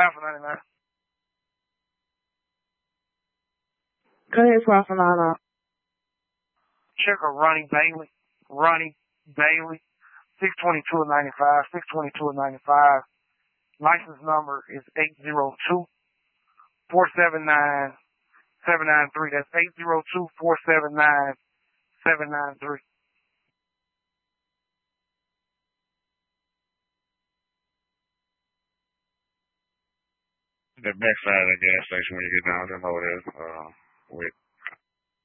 $5.99. Go ahead, $5.99. Check of Ronnie Bailey. Ronnie Bailey. 622-95. 622-95. License number is 802-479-793. That's 802-479-793. The backside of the gas station when you get down to Motive, with